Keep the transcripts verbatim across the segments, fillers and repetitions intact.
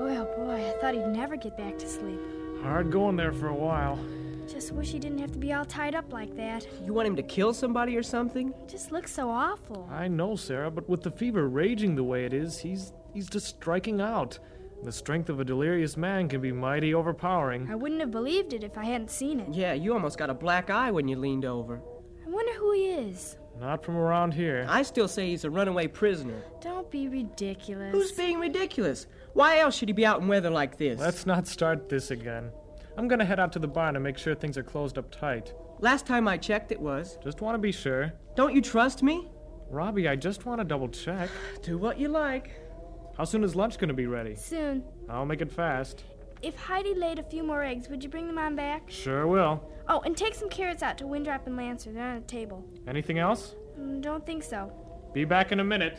Boy, oh boy, I thought he'd never get back to sleep. Hard going there for a while. Just wish he didn't have to be all tied up like that. You want him to kill somebody or something? It just looks so awful. I know, Sarah, but with the fever raging the way it is, he's he's just striking out. The strength of a delirious man can be mighty overpowering. I wouldn't have believed it if I hadn't seen it. Yeah, you almost got a black eye when you leaned over. I wonder who he is. Not from around here. I still say he's a runaway prisoner. Don't be ridiculous. Who's being ridiculous? Why else should he be out in weather like this? Let's not start this again. I'm gonna head out to the barn and make sure things are closed up tight. Last time I checked, it was. Just want to be sure. Don't you trust me? Robbie, I just want to double check. Do what you like. How soon is lunch gonna be ready? Soon. I'll make it fast. If Heidi laid a few more eggs, would you bring them on back? Sure will. Oh, and take some carrots out to Windrop and Lancer. They're on the table. Anything else? Mm, don't think so. Be back in a minute.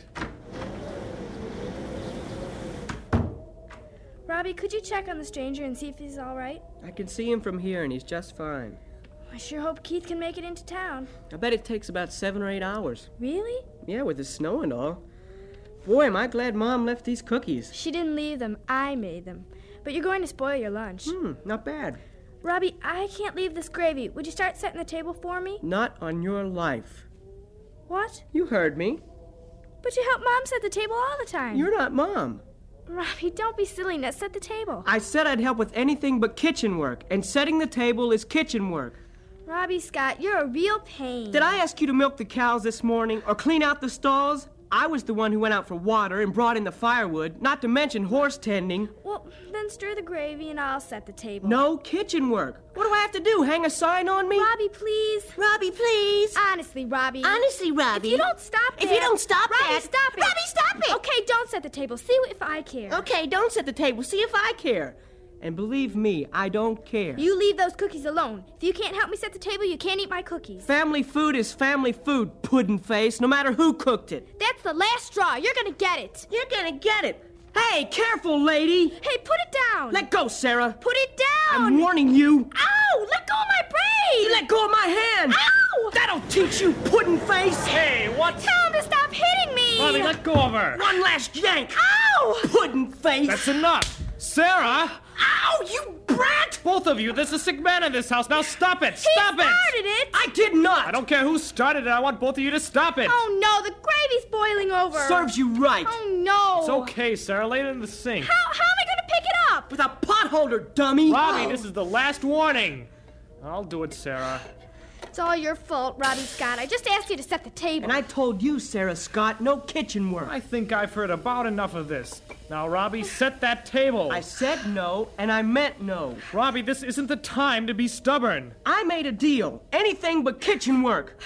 Robbie, could you check on the stranger and see if he's all right? I can see him from here, and he's just fine. I sure hope Keith can make it into town. I bet it takes about seven or eight hours. Really? Yeah, with the snow and all. Boy, am I glad Mom left these cookies. She didn't leave them. I made them. But you're going to spoil your lunch. Hmm, not bad. Robbie, I can't leave this gravy. Would you start setting the table for me? Not on your life. What? You heard me. But you help Mom set the table all the time. You're not Mom. Robbie, don't be silly. Now set the table. I said I'd help with anything but kitchen work, and setting the table is kitchen work. Robbie Scott, you're a real pain. Did I ask you to milk the cows this morning or clean out the stalls? I was the one who went out for water and brought in the firewood, not to mention horse tending. Well, then stir the gravy and I'll set the table. No kitchen work. What do I have to do, hang a sign on me? Robbie, please. Robbie, please. Honestly, Robbie. Honestly, Robbie. If you don't stop If that- you don't stop Robbie, that- stop it. Robbie, stop it. Okay, don't set the table. See if I care. Okay, don't set the table. See if I care. And believe me, I don't care. You leave those cookies alone. If you can't help me set the table, you can't eat my cookies. Family food is family food, puddin' face, no matter who cooked it. That's the last straw. You're gonna get it. You're gonna get it. Hey, careful, lady. Hey, put it down. Let go, Sarah. Put it down. I'm warning you. Ow! Let go of my braid. You let go of my hand. Ow! That'll teach you, puddin' face. Hey, what? Tell him to stop hitting me. Robbie, let go of her. One last yank. Ow! Puddin' face. That's enough. Sarah! Ow, you brat! Both of you, there's a sick man in this house. Now stop it. He Stop started it. it. I did not. I don't care who started it. I want both of you to stop it. Oh no, the gravy's boiling over. Serves you right. Oh no. It's okay, Sarah. Lay it in the sink. How, how am I gonna pick it up? With a pot holder, dummy. Robbie, this is the last warning. I'll do it, Sarah. It's all your fault, Robbie Scott. I just asked you to set the table. And I told you, Sarah Scott, no kitchen work. I think I've heard about enough of this. Now, Robbie, set that table. I said no, and I meant no. Robbie, this isn't the time to be stubborn. I made a deal. Anything but kitchen work.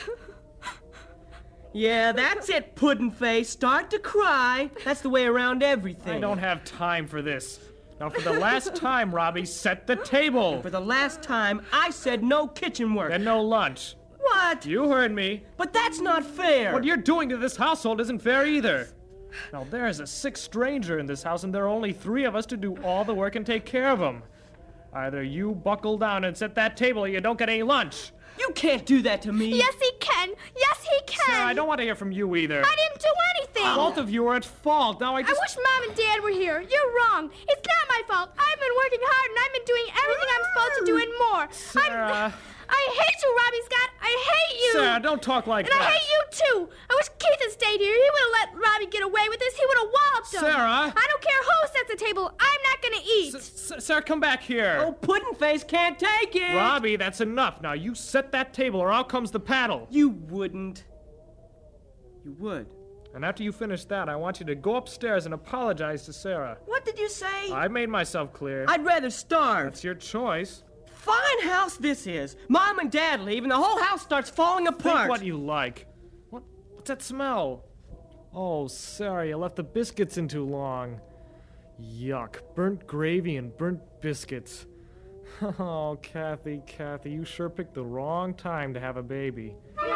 Yeah, that's it, puddin' face. Start to cry. That's the way around everything. I don't have time for this. Now, for the last time, Robbie, set the table. For the last time, I said no kitchen work. And no lunch. What? You heard me. But that's not fair. What you're doing to this household isn't fair either. Now, there's a sick stranger in this house, and there are only three of us to do all the work and take care of him. Either you buckle down and set that table, or you don't get any lunch. You can't do that to me. Yes, he can. Yes, he can. Sarah, I don't want to hear from you either. I didn't do anything. Both of you are at fault. Now, I I just... wish Mom and Dad were here. You're wrong. It's not my fault. I've been working hard and I've been doing everything I'm supposed to do and more. Sarah. I'm... I hate you, Robbie Scott. I hate you. Sarah, don't talk like and that. I hate you too. I wish Keith had stayed here. He would have let Robbie get away with this. He would have walloped him. Sarah. I don't care who sets the table. I'm not going to eat. S- S- Sarah, come back here. Oh, puddin' face can't take it. Robbie, that's enough. Now, you set that table, or out comes the paddle. You wouldn't. You would. And after you finish that, I want you to go upstairs and apologize to Sarah. What did you say? I made myself clear. I'd rather starve. It's your choice. Fine house this is. Mom and Dad leave, and the whole house starts falling apart. Think what you like. What? What's that smell? Oh, Sarah, you left the biscuits in too long. Yuck. Burnt gravy and burnt biscuits. Oh, Kathy, Kathy, you sure picked the wrong time to have a baby.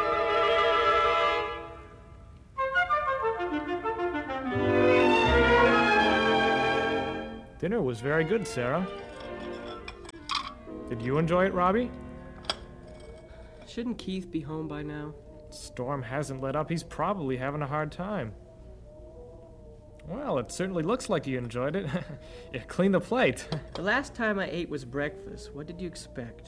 Dinner was very good, Sarah. Did you enjoy it, Robbie? Shouldn't Keith be home by now? Storm hasn't let up. He's probably having a hard time. Well, it certainly looks like you enjoyed it. Yeah, clean the plate. The last time I ate was breakfast. What did you expect?